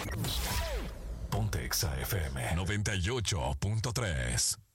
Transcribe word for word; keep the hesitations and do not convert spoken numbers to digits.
Ponte Exa F M noventa y ocho punto tres.